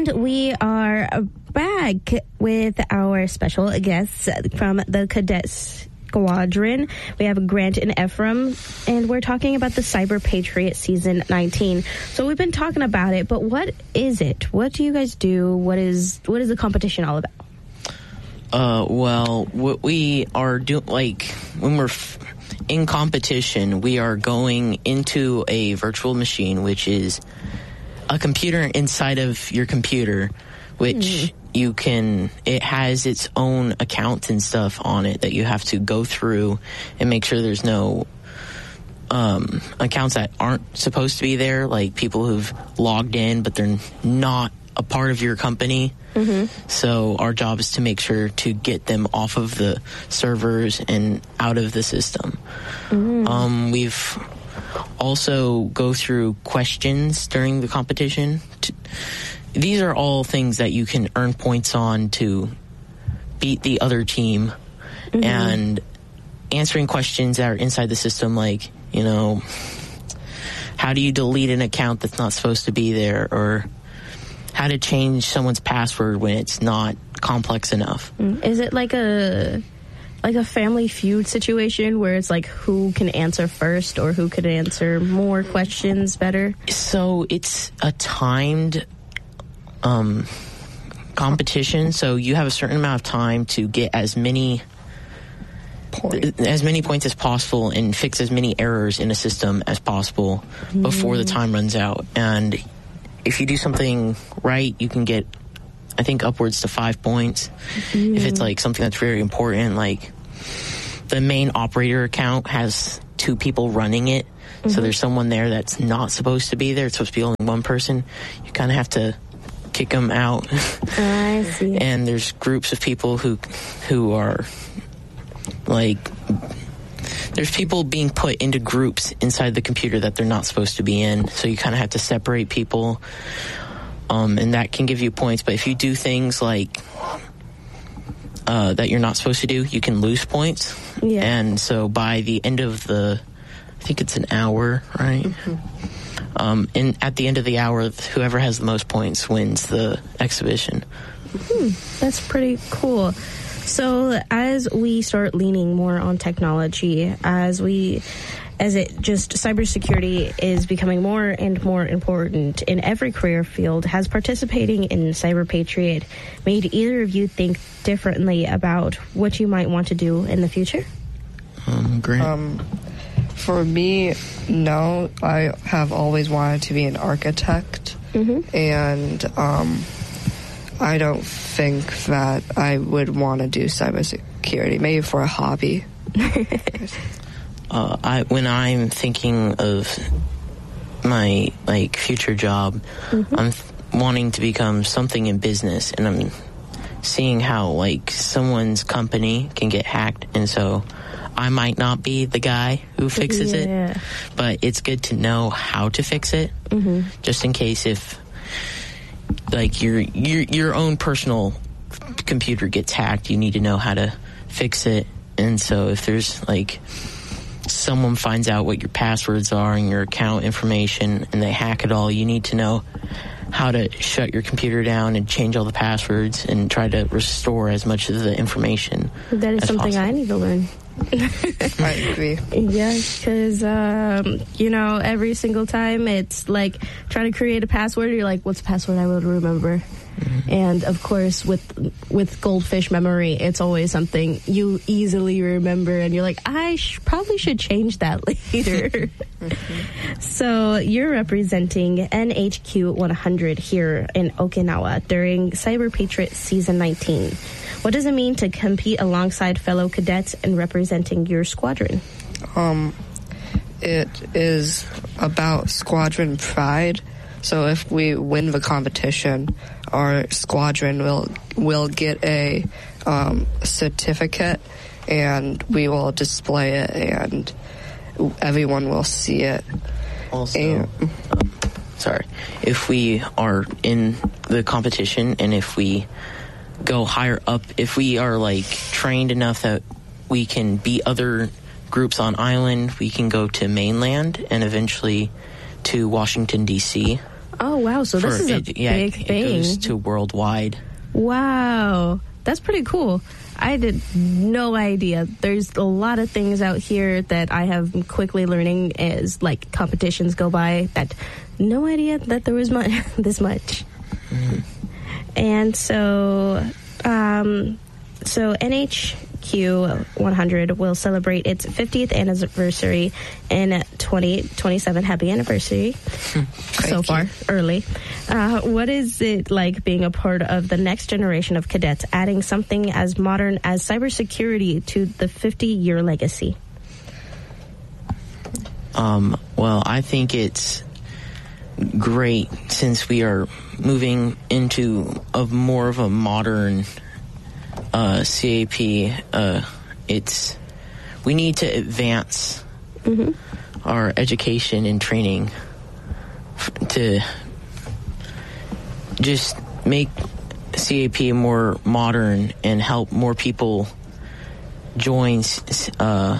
And we are back with our special guests from the Cadet Squadron. We have Grant and Ephraim, and we're talking about the Cyber Patriot Season 19. So we've been talking about it, but what is it? What do you guys do? What is the competition all about? Well, what we are doing, like, when we're in competition, we are going into a virtual machine, which is a computer inside of your computer, which it has its own accounts and stuff on it that you have to go through and make sure there's no accounts that aren't supposed to be there, like people who've logged in but they're not a part of your company. So our job is to make sure to get them off of the servers and out of the system. We've also go through questions during the competition. These are all things that you can earn points on to beat the other team, and answering questions that are inside the system, like, you know, how do you delete an account that's not supposed to be there, or how to change someone's password when it's not complex enough. Is it like a Family Feud situation where it's like who can answer first or who could answer more questions better? So it's a timed competition, so you have a certain amount of time to get as many points as possible and fix as many errors in a system as possible before the time runs out. And if you do something right, you can get, I think, upwards to 5 points. If it's like something that's very important, like the main operator account has 2 people running it, so there's someone there that's not supposed to be there. It's supposed to be only one person. You kind of have to kick them out. I see. And there's groups of people who are like, there's people being put into groups inside the computer that they're not supposed to be in, so you kind of have to separate people, and that can give you points. But if you do things like that you're not supposed to do, you can lose points. And so by the end of I think it's an hour, right? And at the end of the hour, whoever has the most points wins the exhibition. That's pretty cool. So as we start leaning more on technology, cybersecurity is becoming more and more important in every career field, has participating in Cyber Patriot made either of you think differently about what you might want to do in the future? Grant? For me, no. I have always wanted to be an architect, and I don't think that I would want to do cybersecurity, maybe for a hobby. When I'm thinking of my future job, I'm wanting to become something in business, and I'm seeing how someone's company can get hacked, and so I might not be the guy who fixes it, but it's good to know how to fix it, just in case if your own personal computer gets hacked, you need to know how to fix it. And so if there's someone finds out what your passwords are and your account information and they hack it all, you need to know how to shut your computer down and change all the passwords and try to restore as much of the information. That is something possible. I need to learn. I agree. Yeah, because, every single time it's like trying to create a password, you're like, what's a password I would remember? And, of course, with goldfish memory, it's always something you easily remember, and you're like, I probably should change that later. So you're representing NHQ 100 here in Okinawa during Cyber Patriot Season 19. What does it mean to compete alongside fellow cadets and representing your squadron? It is about squadron pride. So if we win the competition, our squadron will get a certificate, and we will display it, and everyone will see it. Also, if we are in the competition and if we go higher up, if we are trained enough that we can beat other groups on island, we can go to mainland and eventually to Washington, D.C. Oh, wow. So this is a big thing. It goes to worldwide. Wow. That's pretty cool. I had no idea. There's a lot of things out here that I have quickly learning as like competitions go by. That no idea that there was this much. Mm-hmm. And so NHQ 100 will celebrate its 50th anniversary in 2027. Happy anniversary. So far, early. What is it like being a part of the next generation of cadets, adding something as modern as cybersecurity to the 50-year legacy? Well, I think it's great since we are moving into more of a modern CAP. We need to advance our education and training to just make CAP more modern and help more people join CAP.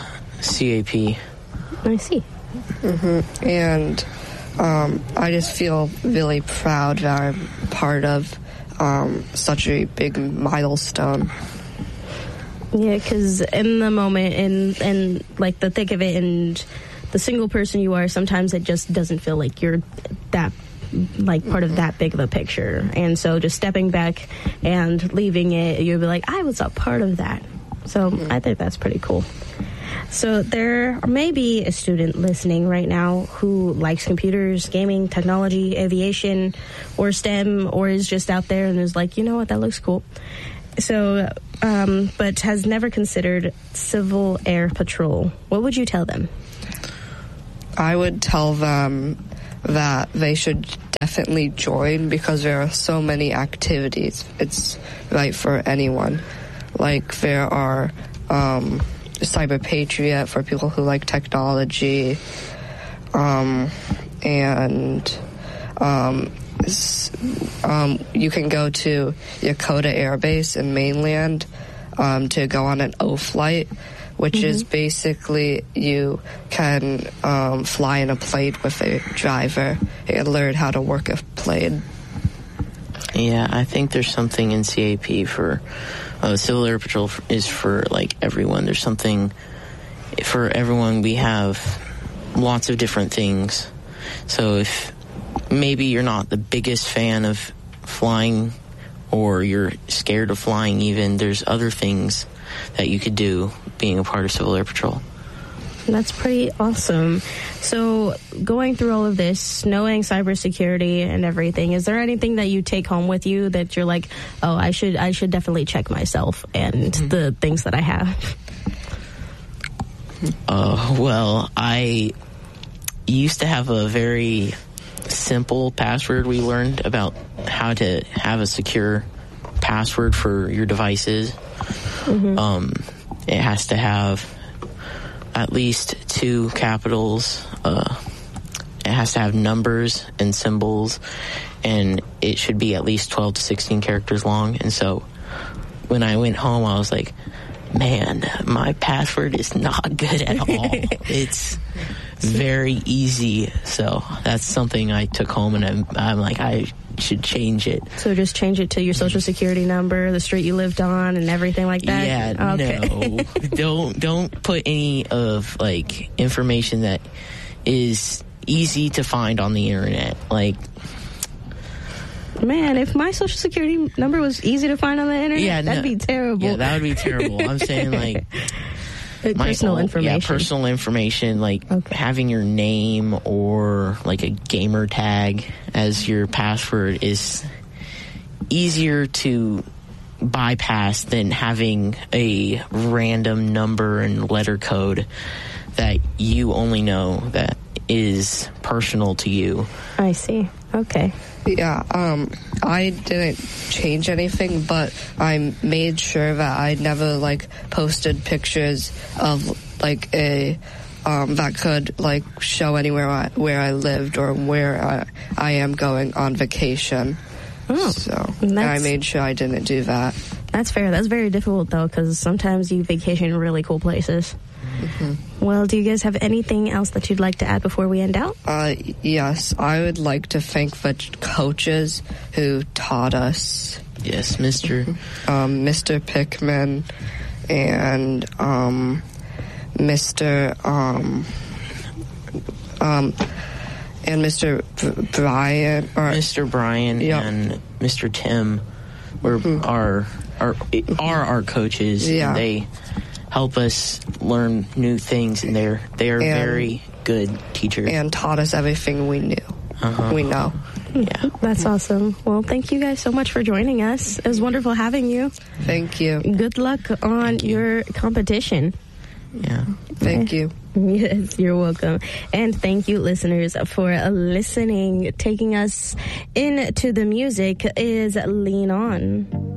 I see. And I just feel really proud that I'm part of such a big milestone. Yeah, because in the moment and like the thick of it and the single person you are, sometimes it just doesn't feel like you're that like part of that big of a picture. And so just stepping back and leaving it, you'll be like, I was a part of that. So I think that's pretty cool. So there may be a student listening right now who likes computers, gaming, technology, aviation, or STEM, or is just out there and is like, you know what, that looks cool. So, but has never considered Civil Air Patrol. What would you tell them? I would tell them that they should definitely join because there are so many activities. It's right for anyone. Like there are Cyber Patriot for people who like technology, and you can go to Yokota Air Base in mainland to go on an O flight, which is basically you can fly in a plane with a driver and learn how to work a plane. Yeah, I think there's something in CAP for Civil Air Patrol is for like everyone. There's something for everyone. We have lots of different things. So if maybe you're not the biggest fan of flying or you're scared of flying even, there's other things that you could do being a part of Civil Air Patrol. That's pretty awesome. So going through all of this, knowing cybersecurity and everything, is there anything that you take home with you that you're like, oh, I should definitely check myself and the things that I have? Well, I used to have a very simple password. We learned about how to have a secure password for your devices. It has to have at least 2 capitals. It has to have numbers and symbols, and it should be at least 12 to 16 characters long. And so when I went home, I was like, man, my password is not good at all. It's very easy. So that's something I took home, and I'm like, I should change it. So just change it to your social security number, the street you lived on, and everything like that? Yeah, okay. No. Don't put any of, like, information that is easy to find on the internet. Like, man, if my social security number was easy to find on the internet, that'd be terrible. Yeah, that would be terrible. I'm saying, like, personal information. Yeah, personal information, like having your name or like a gamer tag as your password is easier to bypass than having a random number and letter code that you only know that is personal to you. I see. Okay. Yeah, I didn't change anything, but I made sure that I never, like, posted pictures of, like, a, that could, like, show anywhere where I lived or where I am going on vacation. Oh. So, and I made sure I didn't do that. That's fair. That's very difficult, though, because sometimes you vacation in really cool places. Well, do you guys have anything else that you'd like to add before we end out? Yes, I would like to thank the coaches who taught us. Yes, Mr. Pickman and Mr. Brian. Mr. Brian and Mr. Tim were our coaches. Yeah. And they help us learn new things, and they are very good teachers. And taught us everything we knew. We know. Yeah. That's awesome. Well, thank you guys so much for joining us. It was wonderful having you. Thank you. Good luck on your competition. Yeah. Thank you. Yes, you're welcome. And thank you, listeners, for listening. Taking us into the music is Lean On.